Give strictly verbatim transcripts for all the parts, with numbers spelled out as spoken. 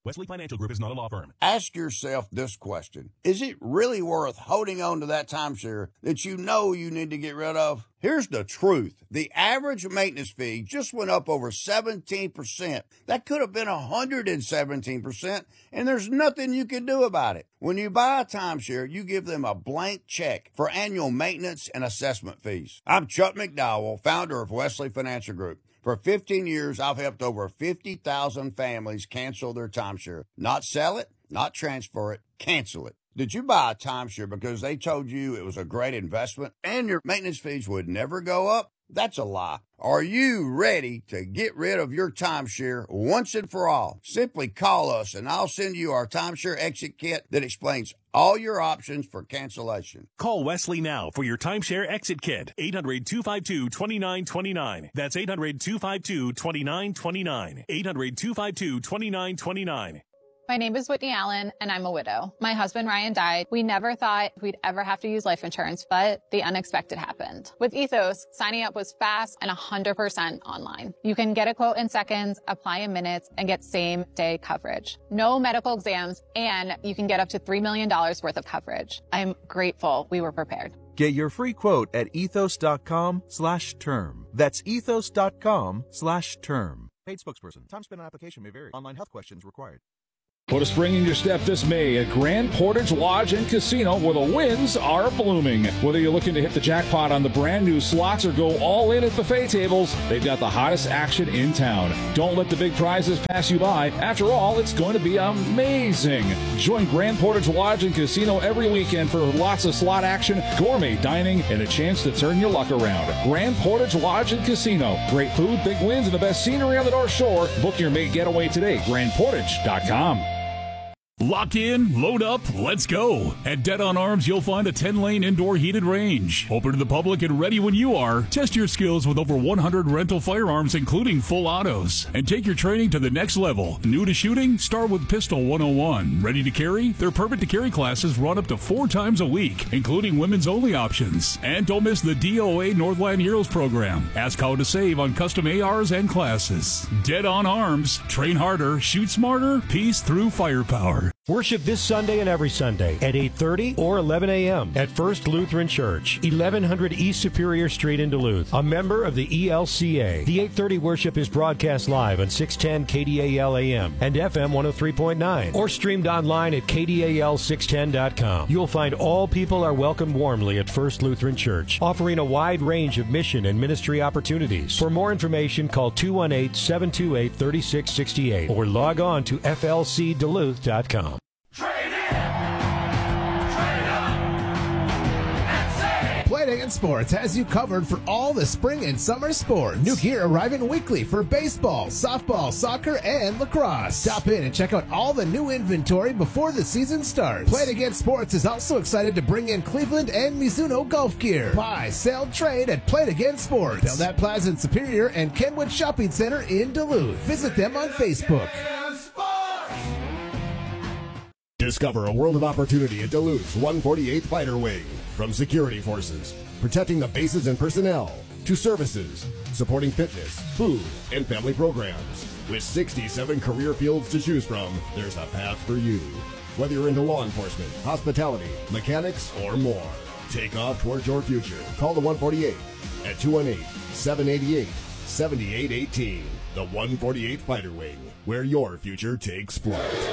Wesley Financial Group is not a law firm. Ask yourself this question. Is it really worth holding on to that timeshare that you know you need to get rid of? Here's the truth. The average maintenance fee just went up over seventeen percent. That could have been one hundred seventeen percent, and there's nothing you can do about it. When you buy a timeshare, you give them a blank check for annual maintenance and assessment fees. I'm Chuck McDowell, founder of Wesley Financial Group. For fifteen years, I've helped over fifty thousand families cancel their timeshare. Not sell it, not transfer it, cancel it. Did you buy a timeshare because they told you it was a great investment and your maintenance fees would never go up? That's a lie. Are you ready to get rid of your timeshare once and for all? Simply call us and I'll send you our timeshare exit kit that explains all your options for cancellation. Call Wesley now for your timeshare exit kit. eight hundred, two five two, two nine two nine. That's eight hundred, two five two, two nine two nine. eight hundred, two five two, two nine two nine. My name is Whitney Allen, and I'm a widow. My husband, Ryan, died. We never thought we'd ever have to use life insurance, but the unexpected happened. With Ethos, signing up was fast and one hundred percent online. You can get a quote in seconds, apply in minutes, and get same-day coverage. No medical exams, and you can get up to three million dollars worth of coverage. I'm grateful we were prepared. Get your free quote at ethos.com slash term. That's ethos.com slash term. Paid spokesperson. Time spent on application may vary. Online health questions required. Put a spring in your step this May at Grand Portage Lodge and Casino, where the winds are blooming. Whether you're looking to hit the jackpot on the brand new slots or go all in at buffet tables, they've got the hottest action in town. Don't let the big prizes pass you by. After all, it's going to be amazing. Join Grand Portage Lodge and Casino every weekend for lots of slot action, gourmet dining, and a chance to turn your luck around. Grand Portage Lodge and Casino. Great food, big wins, and the best scenery on the North Shore. Book your May getaway today. grand portage dot com. Lock in, load up, let's go. At Dead on Arms, you'll find a ten-lane indoor heated range. Open to the public and ready when you are. Test your skills with over one hundred rental firearms, including full autos. And take your training to the next level. New to shooting? Start with Pistol one oh one. Ready to carry? Their Permit to Carry classes run up to four times a week, including women's only options. And don't miss the D O A Northland Heroes program. Ask how to save on custom A Rs and classes. Dead on Arms. Train harder, shoot smarter, peace through firepower. Worship this Sunday and every Sunday at eight thirty or eleven a.m. at First Lutheran Church, eleven hundred East Superior Street in Duluth, a member of the E L C A. The eight thirty worship is broadcast live on six ten K D A L A M and F M one oh three point nine or streamed online at K D A L six ten dot com. You'll find all people are welcomed warmly at First Lutheran Church, offering a wide range of mission and ministry opportunities. For more information, call two one eight, seven two eight, three six six eight or log on to F L C Duluth dot com. Play It Again Sports has you covered for all the spring and summer sports. New gear arriving weekly for baseball, softball, soccer, and lacrosse. Stop in and check out all the new inventory before the season starts. Play It Again Sports is also excited to bring in Cleveland and Mizuno golf gear. Buy, sell, trade at Play It Again Sports. Belknap Plaza in Superior and Kenwood Shopping Center in Duluth. Visit them on Facebook. Discover a world of opportunity at Duluth's one forty-eighth Fighter Wing. From security forces, protecting the bases and personnel, to services, supporting fitness, food, and family programs. With sixty-seven career fields to choose from, there's a path for you. Whether you're into law enforcement, hospitality, mechanics, or more. Take off towards your future. Call the one forty-eight at two one eight, seven eight eight, seven eight one eight. The one forty-eighth Fighter Wing, where your future takes flight.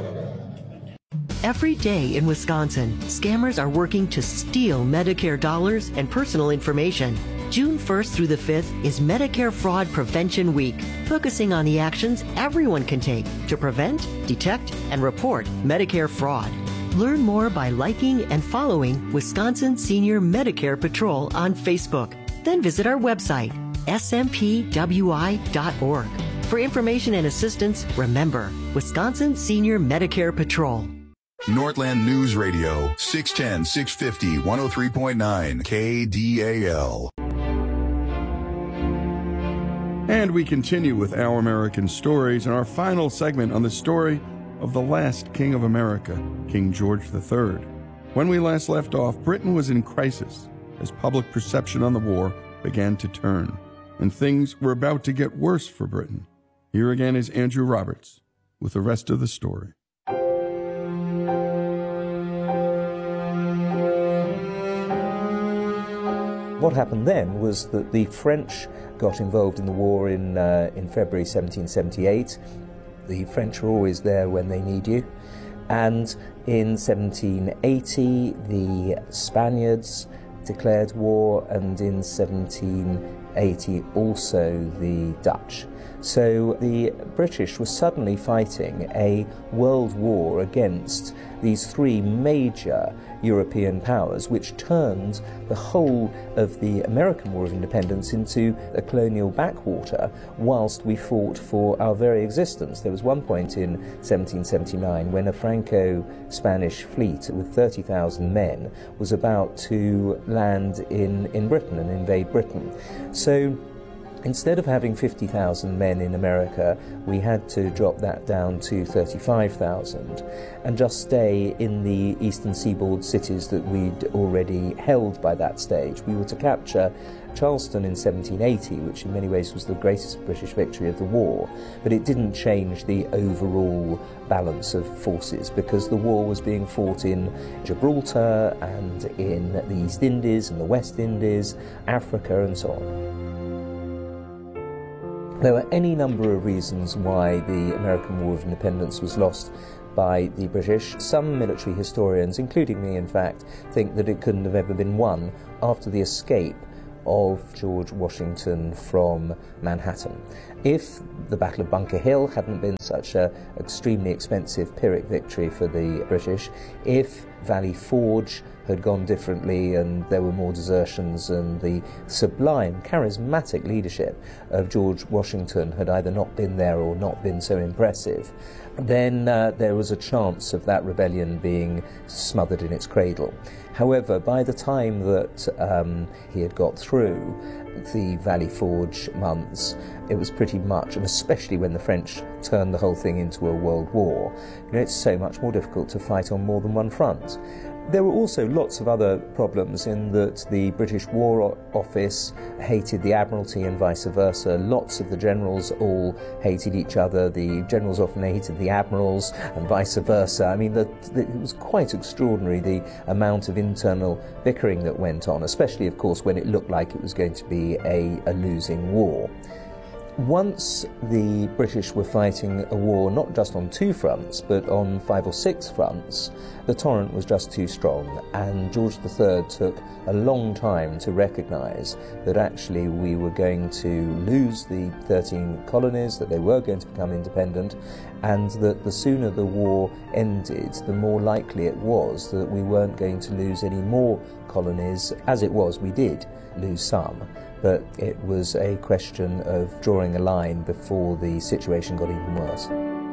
Every day in Wisconsin, scammers are working to steal Medicare dollars and personal information. June first through the fifth is Medicare Fraud Prevention Week, focusing on the actions everyone can take to prevent, detect, and report Medicare fraud. Learn more by liking and following Wisconsin Senior Medicare Patrol on Facebook. Then visit our website, S M P W I dot org. For information and assistance, remember, Wisconsin Senior Medicare Patrol. Northland News Radio, six ten, six fifty, one oh three point nine, K D A L. And we continue with Our American Stories and our final segment on the story of the last King of America, King George the Third. When we last left off, Britain was in crisis as public perception on the war began to turn, and things were about to get worse for Britain. Here again is Andrew Roberts with the rest of the story. What happened then was that the French got involved in the war in, uh, in February seventeen seventy-eight. The French are always there when they need you. And in seventeen eighty, the Spaniards declared war, and in seventeen eighty also the Dutch. So the British were suddenly fighting a world war against these three major European powers, which turned the whole of the American War of Independence into a colonial backwater whilst we fought for our very existence. There was one point in seventeen seventy-nine when a Franco-Spanish fleet with thirty thousand men was about to land in, in Britain and invade Britain. So instead of having fifty thousand men in America, we had to drop that down to thirty-five thousand and just stay in the eastern seaboard cities that we'd already held by that stage. We were to capture Charleston in seventeen eighty, which in many ways was the greatest British victory of the war, but it didn't change the overall balance of forces because the war was being fought in Gibraltar and in the East Indies and the West Indies, Africa and so on. There were any number of reasons why the American War of Independence was lost by the British. Some military historians, including me in fact, think that it couldn't have ever been won after the escape of George Washington from Manhattan. If the Battle of Bunker Hill hadn't been such an extremely expensive Pyrrhic victory for the British, if Valley Forge had gone differently and there were more desertions and the sublime, charismatic leadership of George Washington had either not been there or not been so impressive, then uh, there was a chance of that rebellion being smothered in its cradle. However, by the time that um, he had got through the Valley Forge months, it was pretty much, and especially when the French turned the whole thing into a world war, you know, it's so much more difficult to fight on more than one front. There were also lots of other problems in that the British War Office hated the Admiralty and vice versa. Lots of the generals all hated each other. The generals often hated the admirals and vice versa. I mean, the, the, it was quite extraordinary the amount of internal bickering that went on, especially, of course, when it looked like it was going to be a, a losing war. Once the British were fighting a war not just on two fronts, but on five or six fronts, the torrent was just too strong, and George the Third took a long time to recognise that actually we were going to lose the thirteen colonies, that they were going to become independent, and that the sooner the war ended, the more likely it was that we weren't going to lose any more colonies. As it was, we did lose some, but it was a question of drawing a line before the situation got even worse.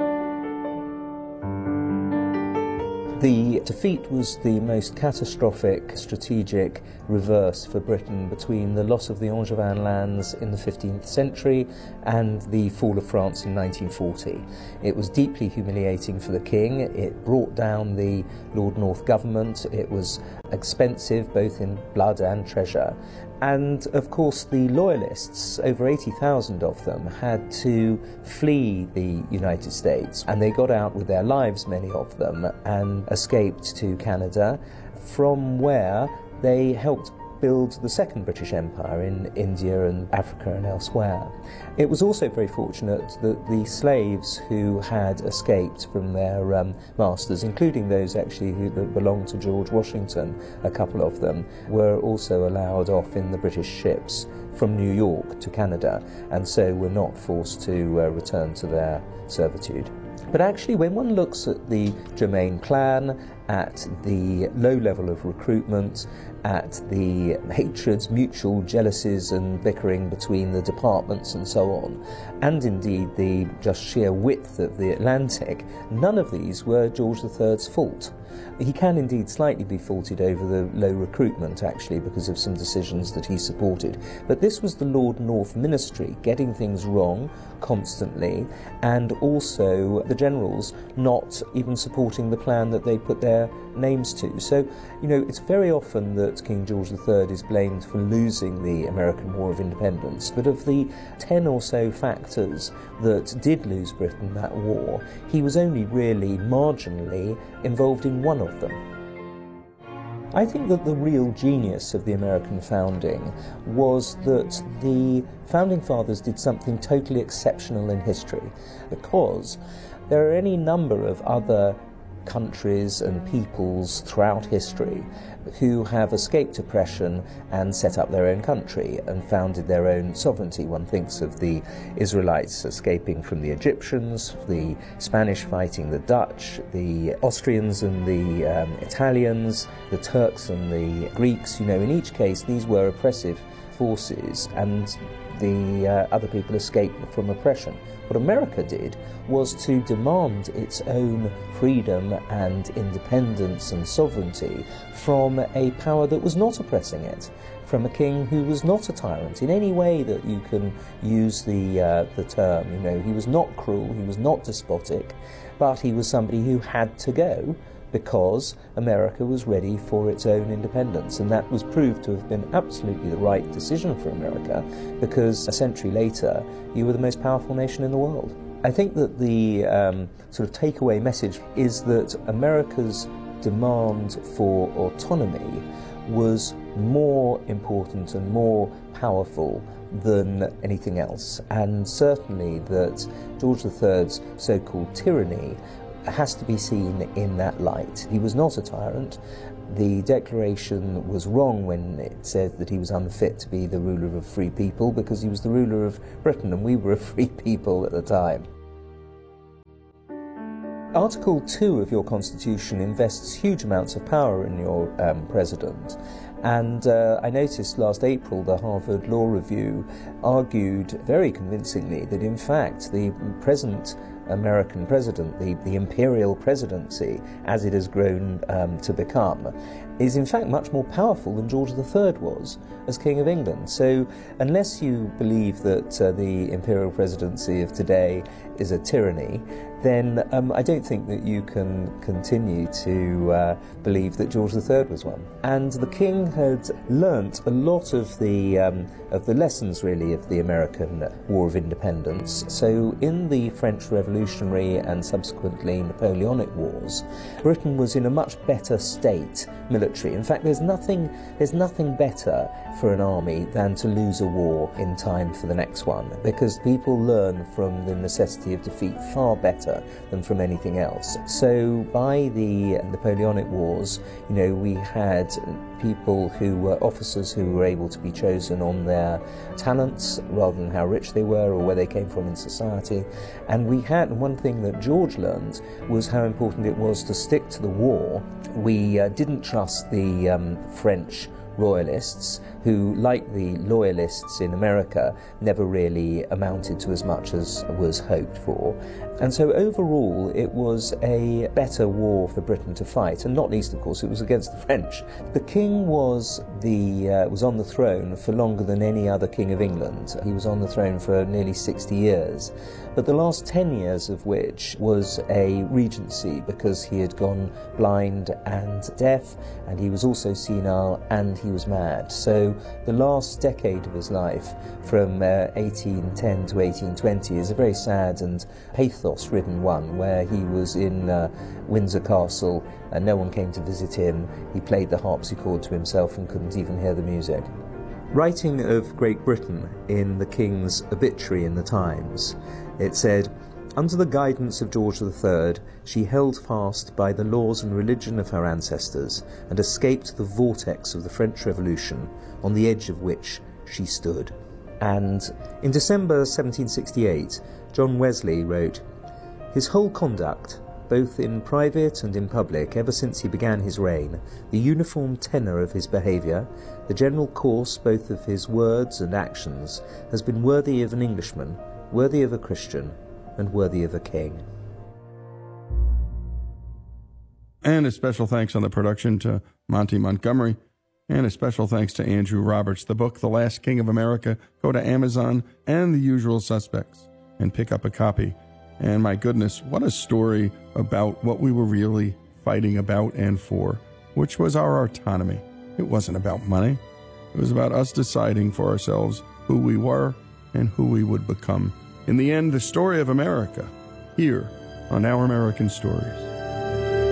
The defeat was the most catastrophic strategic reverse for Britain between the loss of the Angevin lands in the fifteenth century and the fall of France in nineteen forty. It was deeply humiliating for the king. It brought down the Lord North government. It was expensive both in blood and treasure. And of course the loyalists, over eighty thousand of them, had to flee the United States, and they got out with their lives, many of them, and escaped to Canada, from where they helped build the second British Empire in India and Africa and elsewhere. It was also very fortunate that the slaves who had escaped from their um, masters, including those actually who that belonged to George Washington, a couple of them, were also allowed off in the British ships from New York to Canada, and so were not forced to uh, return to their servitude. But actually, when one looks at the Germain plan, at the low level of recruitment, at the hatreds, mutual jealousies and bickering between the departments and so on, and indeed the just sheer width of the Atlantic, none of these were George the Third's fault. He can indeed slightly be faulted over the low recruitment, actually, because of some decisions that he supported. But this was the Lord North ministry getting things wrong constantly, and also the generals not even supporting the plan that they put their their names to. So, you know, it's very often that King George the Third is blamed for losing the American War of Independence, but of the ten or so factors that did lose Britain that war, he was only really marginally involved in one of them. I think that the real genius of the American founding was that the Founding Fathers did something totally exceptional in history, because there are any number of other countries and peoples throughout history who have escaped oppression and set up their own country and founded their own sovereignty. One thinks of the Israelites escaping from the Egyptians, the Spanish fighting the Dutch, the Austrians and the um, Italians, the Turks and the Greeks. You know, in each case, these were oppressive forces, and the uh, other people escaped from oppression. What America did was to demand its own freedom and independence and sovereignty from a power that was not oppressing it, from a king who was not a tyrant in any way that you can use the, uh, the term. You know, he was not cruel, he was not despotic, but he was somebody who had to go because America was ready for its own independence, and that was proved to have been absolutely the right decision for America, because a century later you were the most powerful nation in the world. I think that the um, sort of takeaway message is that America's demand for autonomy was more important and more powerful than anything else, and certainly that George the Third's so-called tyranny has to be seen in that light. He was not a tyrant. The Declaration was wrong when it said that he was unfit to be the ruler of a free people, because he was the ruler of Britain and we were a free people at the time. Article two of your Constitution invests huge amounts of power in your um, president. And uh, I noticed last April the Harvard Law Review argued very convincingly that in fact the present American president, the, the imperial presidency, as it has grown um, to become, is in fact much more powerful than George the Third was as King of England. So unless you believe that uh, the imperial presidency of today is a tyranny, then um, I don't think that you can continue to uh, believe that George the Third was one. And the king had learnt a lot of the um, of the lessons, really, of the American War of Independence. So in the French Revolutionary and subsequently Napoleonic Wars, Britain was in a much better state military. In fact, there's nothing there's nothing better for an army than to lose a war in time for the next one, because people learn from the necessity of defeat far better than from anything else. So by the Napoleonic Wars, you know, we had people who were officers who were able to be chosen on their talents rather than how rich they were or where they came from in society. And we had, one thing that George learned was how important it was to stick to the war. We uh, didn't trust the um, French royalists, who, like the loyalists in America, never really amounted to as much as was hoped for. And so overall it was a better war for Britain to fight, and not least, of course, it was against the French. The king was the uh, was on the throne for longer than any other king of England. He was on the throne for nearly sixty years, but the last ten years of which was a regency, because he had gone blind and deaf, and he was also senile, and he was mad. So the last decade of his life, from uh, eighteen ten to eighteen twenty, is a very sad and pathos-ridden one, where he was in uh, Windsor Castle and no one came to visit him. He played the harpsichord to himself and couldn't even hear the music. Writing of Great Britain in the King's obituary in the Times, it said, "Under the guidance of George the Third, she held fast by the laws and religion of her ancestors and escaped the vortex of the French Revolution, on the edge of which she stood." And in December seventeen sixty-eight, John Wesley wrote, "His whole conduct, both in private and in public, ever since he began his reign, the uniform tenor of his behaviour, the general course both of his words and actions, has been worthy of an Englishman, worthy of a Christian, and worthy of a king." And a special thanks on the production to Monty Montgomery, and a special thanks to Andrew Roberts. The book, The Last King of America, go to Amazon and The Usual Suspects and pick up a copy. And my goodness, what a story about what we were really fighting about and for, which was our autonomy. It wasn't about money. It was about us deciding for ourselves who we were and who we would become. In the end, the story of America, here on Our American Stories.